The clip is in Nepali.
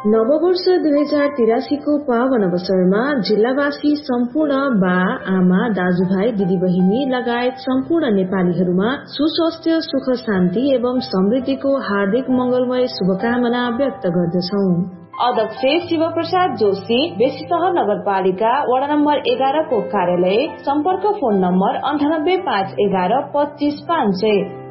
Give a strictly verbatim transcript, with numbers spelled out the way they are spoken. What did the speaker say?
नववर्ष दुई हजार तिरासी को पावन अवसरमा जिल्लावासी सम्पूर्ण बा आमा दाजुभाइ दिदीबहिनी लगायत सम्पूर्ण नेपालीहरूमा सुस्वास्थ्य सुख शान्ति एवं समृद्धिको हार्दिक मंगलमय शुभकामना व्यक्त गर्दछौ। अध्यक्ष शिव प्रसाद जोशी, बेसीसहर नगरपालिका वडा नम्बर एघार को कार्यालय, सम्पर्क फोन नम्बर अन्ठानब्बे पाँच एघार पच्चीस पाँच सय।